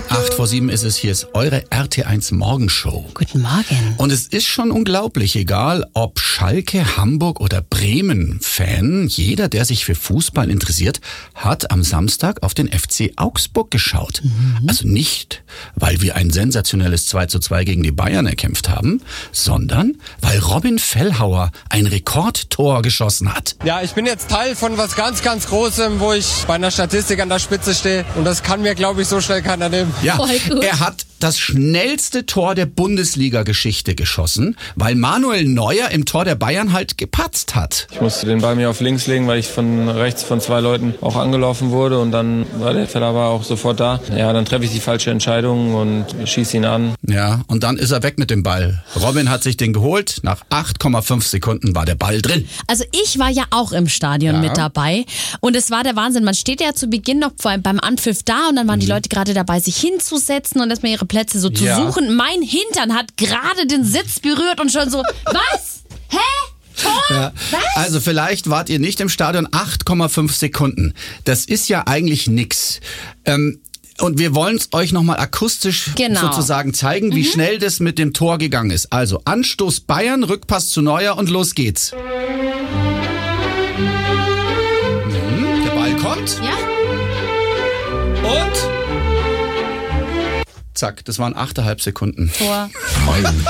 8:07 ist es, hier ist eure RT1 Morgenshow. Guten Morgen. Und es ist schon unglaublich, egal ob Schalke, Hamburg oder Bremen-Fan, jeder, der sich für Fußball interessiert, hat am Samstag auf den FC Augsburg geschaut. Also nicht, weil wir ein sensationelles 2:2 gegen die Bayern erkämpft haben, sondern weil Robin Fellhauer ein Rekordtor geschossen hat. Ja, ich bin jetzt Teil von was ganz, ganz Großem, wo ich bei einer Statistik an der Spitze stehe. Und das kann mir, glaube ich, so schnell keiner nehmen. Ja, er hat das schnellste Tor der Bundesliga-Geschichte geschossen, weil Manuel Neuer im Tor der Bayern halt gepatzt hat. Ich musste den Ball mir auf links legen, weil ich von rechts von 2 Leuten auch angelaufen wurde. Und dann war der Feller auch sofort da. Ja, dann treffe ich die falsche Entscheidung und schieße ihn an. Ja, und dann ist er weg mit dem Ball. Robin hat sich den geholt. Nach 8,5 Sekunden war der Ball drin. Also ich war ja auch im Stadion mit dabei und es war der Wahnsinn. Man steht ja zu Beginn noch beim Anpfiff da und dann waren die Leute gerade dabei, sich hinzusetzen und erstmal ihre Plätze so zu suchen. Mein Hintern hat gerade den Sitz berührt und schon so, was? Hä? Tor? Ja. Was? Also vielleicht wart ihr nicht im Stadion. 8,5 Sekunden. Das ist ja eigentlich nix. Und wir wollen es euch nochmal akustisch sozusagen zeigen, wie schnell das mit dem Tor gegangen ist. Also Anstoß Bayern, Rückpass zu Neuer und los geht's. Der Ball kommt. Ja. Und zack, das waren 8,5 Sekunden. Tor.